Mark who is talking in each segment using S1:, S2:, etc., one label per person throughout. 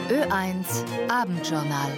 S1: Ö1 Abendjournal.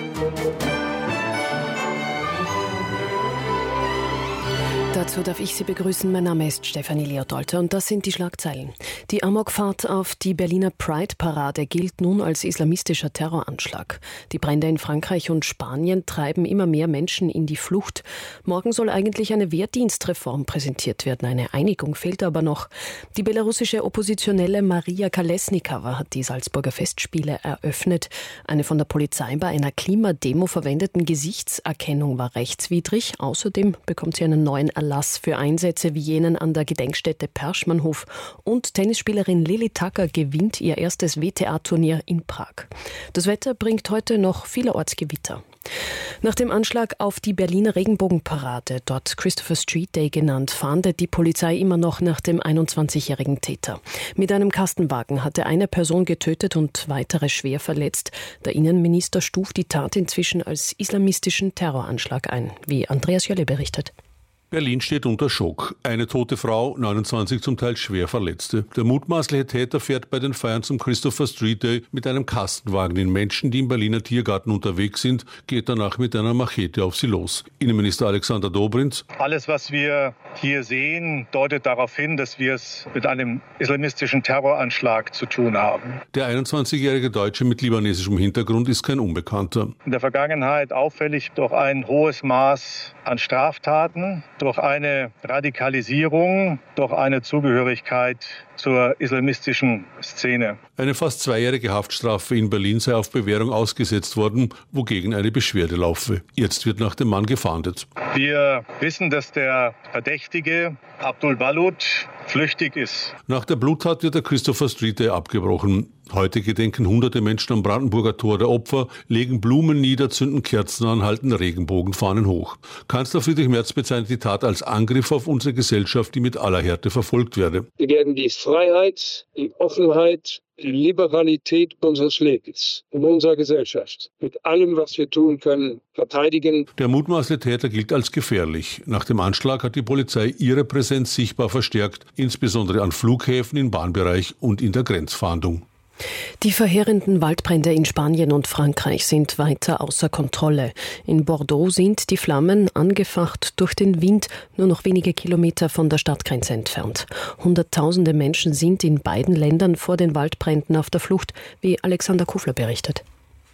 S2: Dazu darf ich Sie begrüßen. Mein Name ist Stefanie Leodolter und das sind die Schlagzeilen. Die Amokfahrt auf die Berliner Pride-Parade gilt nun als islamistischer Terroranschlag. Die Brände in Frankreich und Spanien treiben immer mehr Menschen in die Flucht. Morgen soll eigentlich eine Wehrdienstreform präsentiert werden. Eine Einigung fehlt aber noch. Die belarussische Oppositionelle Maria Kolesnikova hat die Salzburger Festspiele eröffnet. Eine von der Polizei bei einer Klimademo verwendeten Gesichtserkennung war rechtswidrig. Außerdem bekommt sie einen neuen Erlass für Einsätze wie jenen an der Gedenkstätte Perschmannhof, und Tennisspielerin Lili Tacker gewinnt ihr erstes WTA-Turnier in Prag. Das Wetter bringt heute noch vielerorts Gewitter. Nach dem Anschlag auf die Berliner Regenbogenparade, dort Christopher Street Day genannt, fahndet die Polizei immer noch nach dem 21-jährigen Täter. Mit einem Kastenwagen hat er eine Person getötet und weitere schwer verletzt. Der Innenminister stuft die Tat inzwischen als islamistischen Terroranschlag ein, wie Andreas Jölle berichtet.
S3: Berlin steht unter Schock. Eine tote Frau, 29 zum Teil schwer Verletzte. Der mutmaßliche Täter fährt bei den Feiern zum Christopher Street Day mit einem Kastenwagen in Menschen, die im Berliner Tiergarten unterwegs sind, geht danach mit einer Machete auf sie los. Innenminister Alexander Dobrindt:
S4: Alles, was wir hier sehen, deutet darauf hin, dass wir es mit einem islamistischen Terroranschlag zu tun haben.
S3: Der 21-jährige Deutsche mit libanesischem Hintergrund ist kein Unbekannter.
S4: In der Vergangenheit auffällig durch ein hohes Maß an Straftaten, durch eine Radikalisierung, durch eine Zugehörigkeit zur islamistischen Szene.
S3: Eine fast 2-jährige Haftstrafe in Berlin sei auf Bewährung ausgesetzt worden, wogegen eine Beschwerde laufe. Jetzt wird nach dem Mann gefahndet.
S4: Wir wissen, dass der Verdächtige Abdul Balut flüchtig ist.
S3: Nach der Bluttat wird der Christopher Street Day abgebrochen. Heute gedenken hunderte Menschen am Brandenburger Tor der Opfer, legen Blumen nieder, zünden Kerzen an, halten Regenbogenfahnen hoch. Kanzler Friedrich Merz bezeichnet die Tat als Angriff auf unsere Gesellschaft, die mit aller Härte verfolgt werde.
S5: Wir werden die Freiheit, die Offenheit, die Liberalität unseres Lebens in unserer Gesellschaft mit allem, was wir tun können, verteidigen.
S3: Der mutmaßliche Täter gilt als gefährlich. Nach dem Anschlag hat die Polizei ihre Präsenz sichtbar verstärkt, insbesondere an Flughäfen, im Bahnbereich und in der Grenzfahndung.
S2: Die verheerenden Waldbrände in Spanien und Frankreich sind weiter außer Kontrolle. In Bordeaux sind die Flammen, angefacht durch den Wind, nur noch wenige Kilometer von der Stadtgrenze entfernt. Hunderttausende Menschen sind in beiden Ländern vor den Waldbränden auf der Flucht, wie Alexander Kufler berichtet.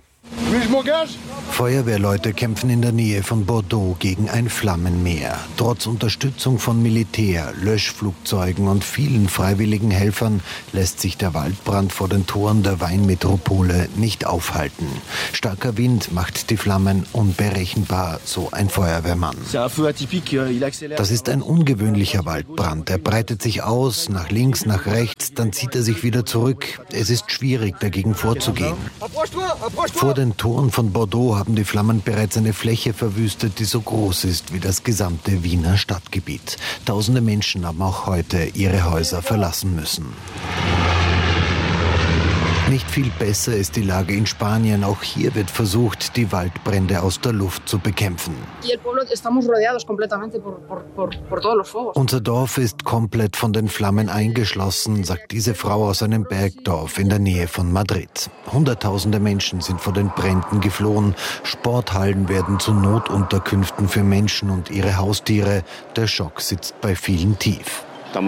S6: Feuerwehrleute kämpfen in der Nähe von Bordeaux gegen ein Flammenmeer. Trotz Unterstützung von Militär, Löschflugzeugen und vielen freiwilligen Helfern lässt sich der Waldbrand vor den Toren der Weinmetropole nicht aufhalten. Starker Wind macht die Flammen unberechenbar, so ein Feuerwehrmann. Das ist ein ungewöhnlicher Waldbrand. Er breitet sich aus, nach links, nach rechts, dann zieht er sich wieder zurück. Es ist schwierig, dagegen vorzugehen. Vor den Toren von Bordeaux haben die Flammen bereits eine Fläche verwüstet, die so groß ist wie das gesamte Wiener Stadtgebiet. Tausende Menschen haben auch heute ihre Häuser verlassen müssen. Nicht viel besser ist die Lage in Spanien. Auch hier wird versucht, die Waldbrände aus der Luft zu bekämpfen. Unser Dorf ist komplett von den Flammen eingeschlossen, sagt diese Frau aus einem Bergdorf in der Nähe von Madrid. Hunderttausende Menschen sind vor den Bränden geflohen. Sporthallen werden zu Notunterkünften für Menschen und ihre Haustiere. Der Schock sitzt bei vielen tief.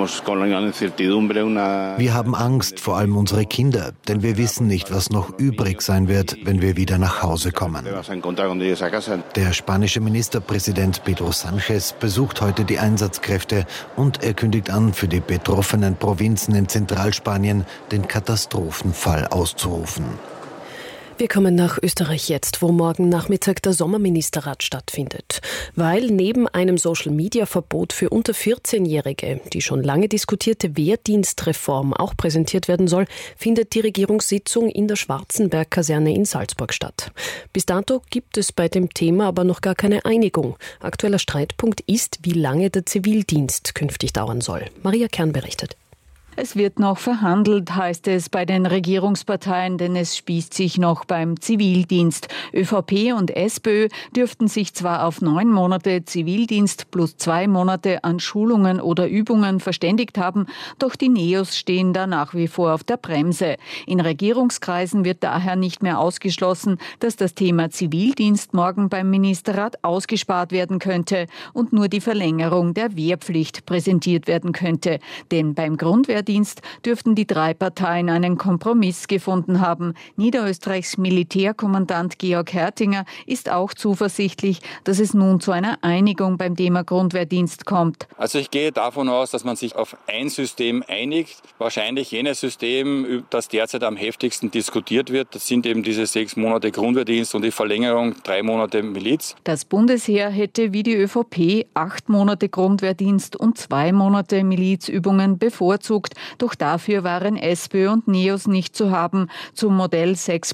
S6: Wir haben Angst, vor allem unsere Kinder, denn wir wissen nicht, was noch übrig sein wird, wenn wir wieder nach Hause kommen. Der spanische Ministerpräsident Pedro Sánchez besucht heute die Einsatzkräfte und er kündigt an, für die betroffenen Provinzen in Zentralspanien den Katastrophenfall auszurufen.
S2: Wir kommen nach Österreich jetzt, wo morgen Nachmittag der Sommerministerrat stattfindet. Weil neben einem Social-Media-Verbot für unter 14-Jährige die schon lange diskutierte Wehrdienstreform auch präsentiert werden soll, findet die Regierungssitzung in der Schwarzenberg-Kaserne in Salzburg statt. Bis dato gibt es bei dem Thema aber noch gar keine Einigung. Aktueller Streitpunkt ist, wie lange der Zivildienst künftig dauern soll. Maria Kern berichtet.
S7: Es wird noch verhandelt, heißt es bei den Regierungsparteien, denn es spießt sich noch beim Zivildienst. ÖVP und SPÖ dürften sich zwar auf 9 Monate Zivildienst plus 2 Monate an Schulungen oder Übungen verständigt haben, doch die NEOS stehen da nach wie vor auf der Bremse. In Regierungskreisen wird daher nicht mehr ausgeschlossen, dass das Thema Zivildienst morgen beim Ministerrat ausgespart werden könnte und nur die Verlängerung der Wehrpflicht präsentiert werden könnte. Denn beim Grundwehrdienst dürften die 3 Parteien einen Kompromiss gefunden haben. Niederösterreichs Militärkommandant Georg Hertinger ist auch zuversichtlich, dass es nun zu einer Einigung beim Thema Grundwehrdienst kommt.
S8: Also ich gehe davon aus, dass man sich auf ein System einigt. Wahrscheinlich jenes System, das derzeit am heftigsten diskutiert wird. Das sind eben diese 6 Monate Grundwehrdienst und die Verlängerung 3 Monate Miliz.
S7: Das Bundesheer hätte wie die ÖVP 8 Monate Grundwehrdienst und 2 Monate Milizübungen bevorzugt. Doch dafür waren SPÖ und NEOS nicht zu haben. Zum Modell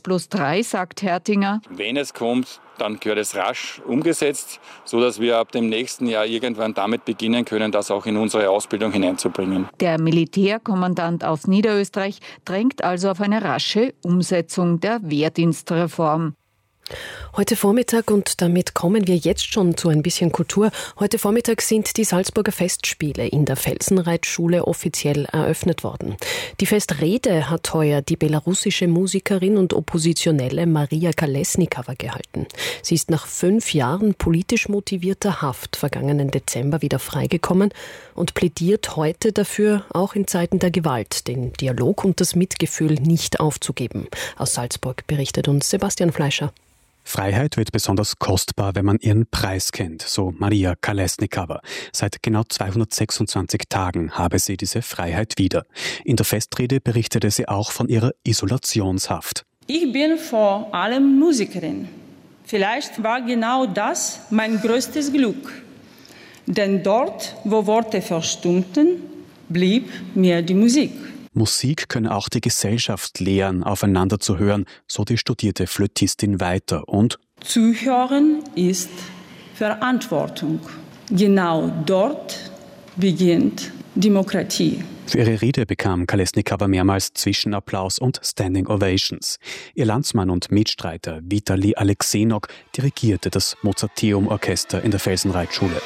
S7: 6+3 sagt Hertinger:
S8: Wenn es kommt, dann gehört es rasch umgesetzt, sodass wir ab dem nächsten Jahr irgendwann damit beginnen können, das auch in unsere Ausbildung hineinzubringen.
S7: Der Militärkommandant aus Niederösterreich drängt also auf eine rasche Umsetzung der Wehrdienstreform.
S2: Heute Vormittag, und damit kommen wir jetzt schon zu ein bisschen Kultur, heute Vormittag sind die Salzburger Festspiele in der Felsenreitschule offiziell eröffnet worden. Die Festrede hat heuer die belarussische Musikerin und Oppositionelle Maria Kolesnikowa gehalten. Sie ist nach 5 Jahren politisch motivierter Haft vergangenen Dezember wieder freigekommen und plädiert heute dafür, auch in Zeiten der Gewalt den Dialog und das Mitgefühl nicht aufzugeben. Aus Salzburg berichtet uns Sebastian Fleischer.
S9: Freiheit wird besonders kostbar, wenn man ihren Preis kennt, so Maria Kolesnikowa. Seit genau 226 Tagen habe sie diese Freiheit wieder. In der Festrede berichtete sie auch von ihrer Isolationshaft.
S10: Ich bin vor allem Musikerin. Vielleicht war genau das mein größtes Glück. Denn dort, wo Worte verstummten, blieb mir die Musik.
S9: Musik könne auch die Gesellschaft lehren, aufeinander zu hören, so die studierte Flötistin weiter. Und
S10: Zuhören ist Verantwortung. Genau dort beginnt Demokratie.
S9: Für ihre Rede bekam Kolesnikowa mehrmals Zwischenapplaus und Standing Ovations. Ihr Landsmann und Mitstreiter Vitali Alexenok dirigierte das Mozarteum-Orchester in der Felsenreitschule.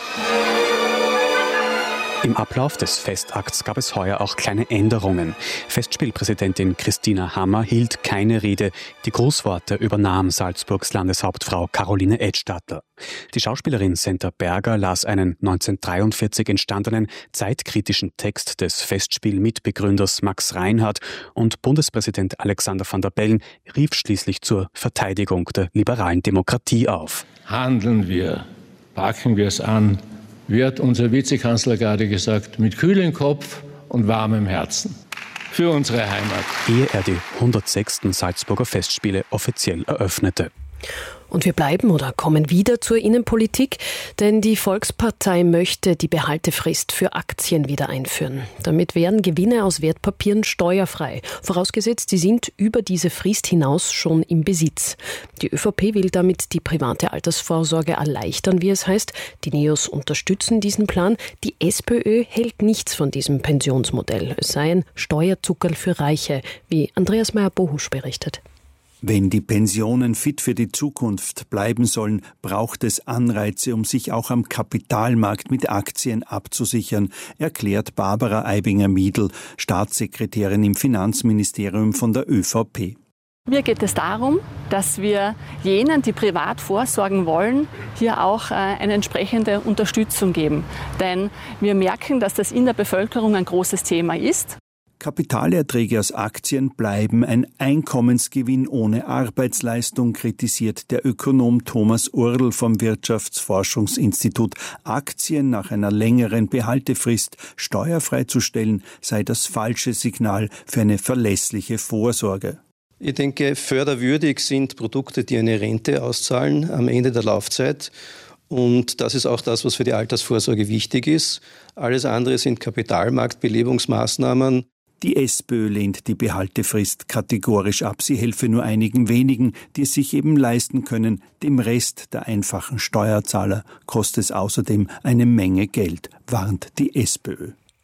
S9: Im Ablauf des Festakts gab es heuer auch kleine Änderungen. Festspielpräsidentin Christina Hammer hielt keine Rede. Die Grußworte übernahm Salzburgs Landeshauptfrau Caroline Edstadler. Die Schauspielerin Senta Berger las einen 1943 entstandenen zeitkritischen Text des Festspiel-Mitbegründers Max Reinhardt, und Bundespräsident Alexander Van der Bellen rief schließlich zur Verteidigung der liberalen Demokratie auf.
S5: Handeln wir, packen wir es an. Wie hat unser Vizekanzler gerade gesagt, mit kühlem Kopf und warmem Herzen. Für unsere Heimat.
S9: Ehe er die 106. Salzburger Festspiele offiziell eröffnete.
S2: Und wir bleiben oder kommen wieder zur Innenpolitik, denn die Volkspartei möchte die Behaltefrist für Aktien wieder einführen. Damit wären Gewinne aus Wertpapieren steuerfrei, vorausgesetzt, sie sind über diese Frist hinaus schon im Besitz. Die ÖVP will damit die private Altersvorsorge erleichtern, wie es heißt. Die NEOS unterstützen diesen Plan. Die SPÖ hält nichts von diesem Pensionsmodell. Es sei ein Steuerzuckerl für Reiche, wie Andreas Meyer-Bohusch berichtet.
S11: Wenn die Pensionen fit für die Zukunft bleiben sollen, braucht es Anreize, um sich auch am Kapitalmarkt mit Aktien abzusichern, erklärt Barbara Eibinger-Miedl, Staatssekretärin im Finanzministerium von der ÖVP.
S12: Mir geht es darum, dass wir jenen, die privat vorsorgen wollen, hier auch eine entsprechende Unterstützung geben. Denn wir merken, dass das in der Bevölkerung ein großes Thema ist.
S11: Kapitalerträge aus Aktien bleiben ein Einkommensgewinn ohne Arbeitsleistung, kritisiert der Ökonom Thomas Url vom Wirtschaftsforschungsinstitut. Aktien nach einer längeren Behaltefrist steuerfrei zu stellen, sei das falsche Signal für eine verlässliche Vorsorge.
S13: Ich denke, förderwürdig sind Produkte, die eine Rente auszahlen am Ende der Laufzeit. Und das ist auch das, was für die Altersvorsorge wichtig ist. Alles andere sind Kapitalmarktbelebungsmaßnahmen.
S11: Die SPÖ lehnt die Behaltefrist kategorisch ab. Sie helfe nur einigen wenigen, die es sich eben leisten können. Dem Rest der einfachen Steuerzahler kostet es außerdem eine Menge Geld, warnt die SPÖ.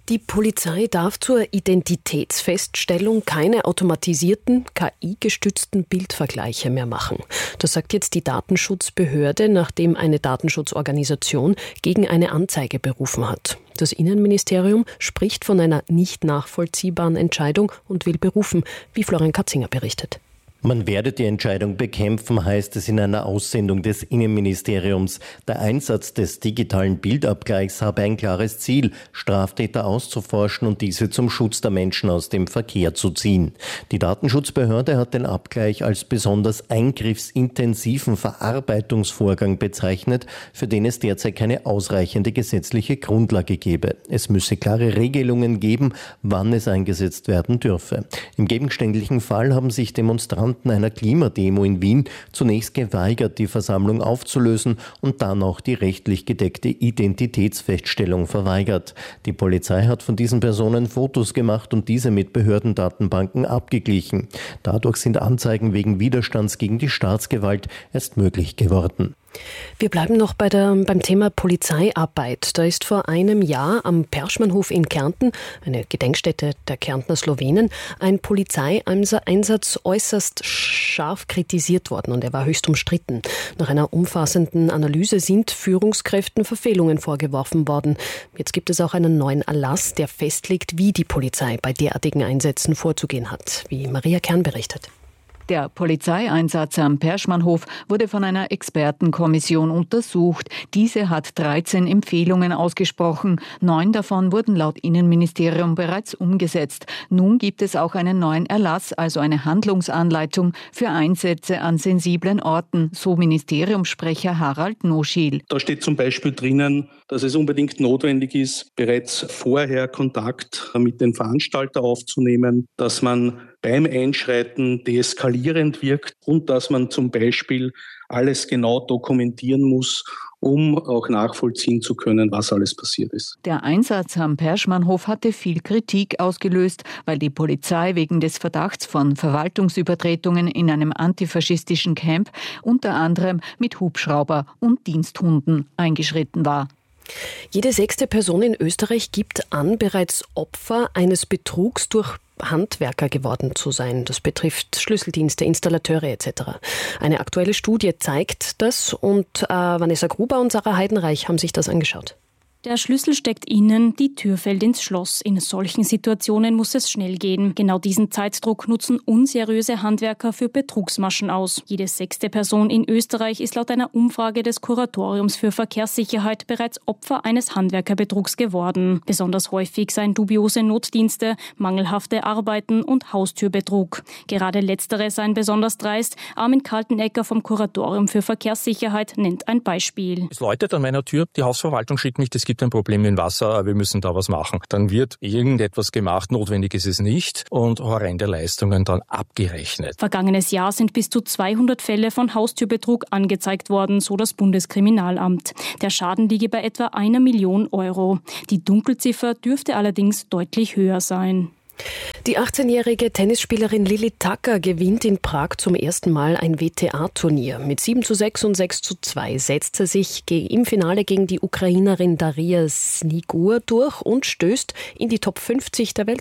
S2: Die Polizei darf zur Identitätsfeststellung keine automatisierten, KI-gestützten Bildvergleiche mehr machen. Das sagt jetzt die Datenschutzbehörde, nachdem eine Datenschutzorganisation gegen eine Anzeige berufen hat. Das Innenministerium spricht von einer nicht nachvollziehbaren Entscheidung und will berufen, wie Florian Katzinger berichtet.
S14: Man werde die Entscheidung bekämpfen, heißt es in einer Aussendung des Innenministeriums. Der Einsatz des digitalen Bildabgleichs habe ein klares Ziel, Straftäter auszuforschen und diese zum Schutz der Menschen aus dem Verkehr zu ziehen. Die Datenschutzbehörde hat den Abgleich als besonders eingriffsintensiven Verarbeitungsvorgang bezeichnet, für den es derzeit keine ausreichende gesetzliche Grundlage gebe. Es müsse klare Regelungen geben, wann es eingesetzt werden dürfe. Im gegenständlichen Fall haben sich Demonstranten einer Klimademo in Wien zunächst geweigert, die Versammlung aufzulösen und dann auch die rechtlich gedeckte Identitätsfeststellung verweigert. Die Polizei hat von diesen Personen Fotos gemacht und diese mit Behördendatenbanken abgeglichen. Dadurch sind Anzeigen wegen Widerstands gegen die Staatsgewalt erst möglich geworden.
S2: Wir bleiben noch beim Thema Polizeiarbeit. Da ist vor einem Jahr am Perschmannhof in Kärnten, eine Gedenkstätte der Kärntner Slowenen, ein Polizeieinsatz äußerst scharf kritisiert worden und er war höchst umstritten. Nach einer umfassenden Analyse sind Führungskräften Verfehlungen vorgeworfen worden. Jetzt gibt es auch einen neuen Erlass, der festlegt, wie die Polizei bei derartigen Einsätzen vorzugehen hat, wie Maria Kern berichtet.
S7: Der Polizeieinsatz am Perschmannhof wurde von einer Expertenkommission untersucht. Diese hat 13 Empfehlungen ausgesprochen. 9 davon wurden laut Innenministerium bereits umgesetzt. Nun gibt es auch einen neuen Erlass, also eine Handlungsanleitung für Einsätze an sensiblen Orten, so Ministeriumssprecher Harald Noschiel.
S15: Da steht zum Beispiel drinnen, dass es unbedingt notwendig ist, bereits vorher Kontakt mit dem Veranstalter aufzunehmen, dass man beim Einschreiten deeskalierend wirkt und dass man zum Beispiel alles genau dokumentieren muss, um auch nachvollziehen zu können, was alles passiert ist.
S7: Der Einsatz am Perschmannhof hatte viel Kritik ausgelöst, weil die Polizei wegen des Verdachts von Verwaltungsübertretungen in einem antifaschistischen Camp unter anderem mit Hubschrauber und Diensthunden eingeschritten war.
S2: Jede 6. Person in Österreich gibt an, bereits Opfer eines Betrugs durch Handwerker geworden zu sein. Das betrifft Schlüsseldienste, Installateure etc. Eine aktuelle Studie zeigt das und Vanessa Gruber und Sarah Heidenreich haben sich das angeschaut.
S16: Der Schlüssel steckt innen, die Tür fällt ins Schloss. In solchen Situationen muss es schnell gehen. Genau diesen Zeitdruck nutzen unseriöse Handwerker für Betrugsmaschen aus. Jede 6. Person in Österreich ist laut einer Umfrage des Kuratoriums für Verkehrssicherheit bereits Opfer eines Handwerkerbetrugs geworden. Besonders häufig seien dubiose Notdienste, mangelhafte Arbeiten und Haustürbetrug. Gerade letztere seien besonders dreist. Armin Kaltenecker vom Kuratorium für Verkehrssicherheit nennt ein Beispiel.
S17: Es läutet an meiner Tür, die Hausverwaltung schickt mich, es gibt ein Problem mit dem Wasser, wir müssen da was machen. Dann wird irgendetwas gemacht, notwendig ist es nicht und horrende Leistungen dann abgerechnet.
S16: Vergangenes Jahr sind bis zu 200 Fälle von Haustürbetrug angezeigt worden, so das Bundeskriminalamt. Der Schaden liege bei etwa 1 Million Euro. Die Dunkelziffer dürfte allerdings deutlich höher sein.
S2: Die 18-jährige Tennisspielerin Lili Tacker gewinnt in Prag zum ersten Mal ein WTA-Turnier. Mit 7:6 und 6:2 setzt sie sich im Finale gegen die Ukrainerin Daria Snigur durch und stößt in die Top 50 der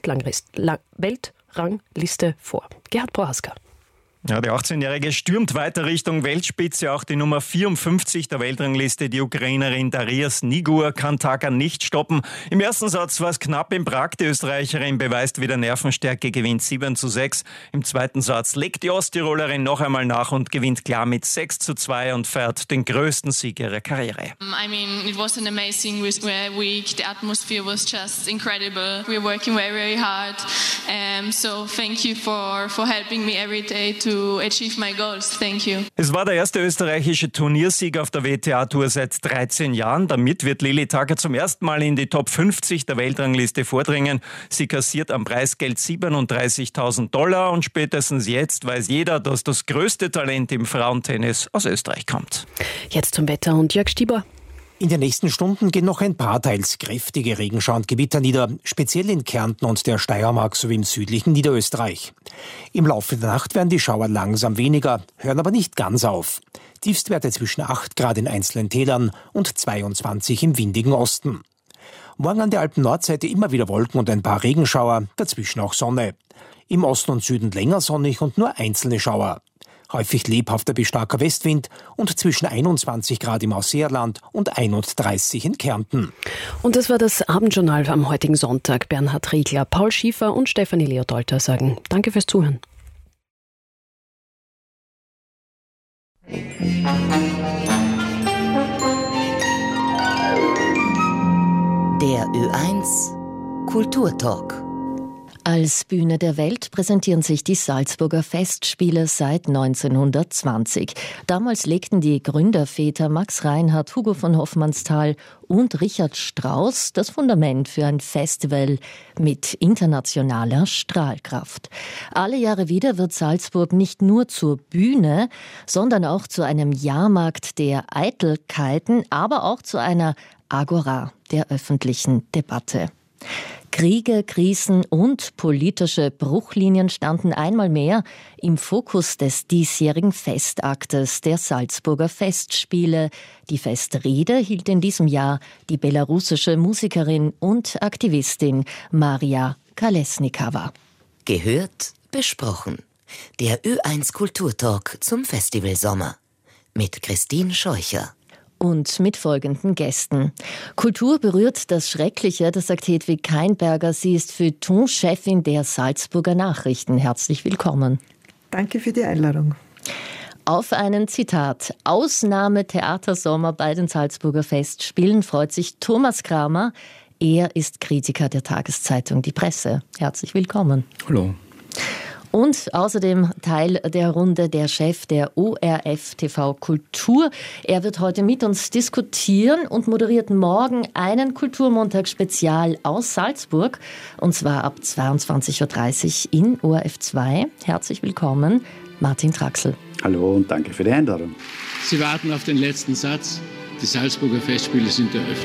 S2: Weltrangliste vor. Gerhard Prohaska.
S18: Ja, die 18-Jährige stürmt weiter Richtung Weltspitze. Auch die Nummer 54 der Weltrangliste, die Ukrainerin Daria Snigur, kann Tacker nicht stoppen. Im ersten Satz war es knapp in Prag. Die Österreicherin beweist wieder Nervenstärke, gewinnt 7:6. Im zweiten Satz legt die Osttirolerin noch einmal nach und gewinnt klar mit 6:2 und feiert den größten Sieg ihrer Karriere.
S19: I mean, it was an amazing week. The atmosphere was just incredible. We're working very, very hard. So thank you for helping me every day to achieve my goals. Thank you.
S18: Es war der erste österreichische Turniersieg auf der WTA-Tour seit 13 Jahren. Damit wird Lili Tacker zum ersten Mal in die Top 50 der Weltrangliste vordringen. Sie kassiert am Preisgeld $37.000 und spätestens jetzt weiß jeder, dass das größte Talent im Frauentennis aus Österreich kommt.
S2: Jetzt zum Wetter und Jörg Stieber.
S20: In den nächsten Stunden gehen noch ein paar teils kräftige Regenschauer und Gewitter nieder, speziell in Kärnten und der Steiermark sowie im südlichen Niederösterreich. Im Laufe der Nacht werden die Schauer langsam weniger, hören aber nicht ganz auf. Tiefstwerte zwischen 8 Grad in einzelnen Tälern und 22 im windigen Osten. Morgen an der Alpen-Nordseite immer wieder Wolken und ein paar Regenschauer, dazwischen auch Sonne. Im Osten und Süden länger sonnig und nur einzelne Schauer. Häufig lebhafter bis starker Westwind und zwischen 21 Grad im Ausseerland und 31 in Kärnten.
S2: Und das war das Abendjournal am heutigen Sonntag. Bernhard Riegler, Paul Schiefer und Stefanie Leodolter sagen Danke fürs Zuhören.
S21: Der Ö1 Kulturtalk.
S22: Als Bühne der Welt präsentieren sich die Salzburger Festspiele seit 1920. Damals legten die Gründerväter Max Reinhardt, Hugo von Hofmannsthal und Richard Strauss das Fundament für ein Festival mit internationaler Strahlkraft. Alle Jahre wieder wird Salzburg nicht nur zur Bühne, sondern auch zu einem Jahrmarkt der Eitelkeiten, aber auch zu einer Agora der öffentlichen Debatte. Kriege, Krisen und politische Bruchlinien standen einmal mehr im Fokus des diesjährigen Festaktes der Salzburger Festspiele. Die Festrede hielt in diesem Jahr die belarussische Musikerin und Aktivistin Maria Kolesnikava.
S21: Gehört, besprochen. Der Ö1 Kulturtalk zum Festivalsommer mit Christine Scheucher.
S22: Und mit folgenden Gästen. Kultur berührt das Schreckliche, das sagt Hedwig Keinberger. Sie ist Feuilleton-Chefin der Salzburger Nachrichten. Herzlich willkommen.
S23: Danke für die Einladung.
S22: Auf einen Zitat. Ausnahmetheatersommer bei den Salzburger Festspielen freut sich Thomas Kramer. Er ist Kritiker der Tageszeitung Die Presse. Herzlich willkommen.
S24: Hallo.
S22: Und außerdem Teil der Runde der Chef der ORF TV Kultur. Er wird heute mit uns diskutieren und moderiert morgen einen Kulturmontag-Spezial aus Salzburg. Und zwar ab 22.30 Uhr in ORF 2. Herzlich willkommen, Martin Traxel.
S24: Hallo und danke für die Einladung.
S25: Sie warten auf den letzten Satz. Die Salzburger Festspiele sind eröffnet.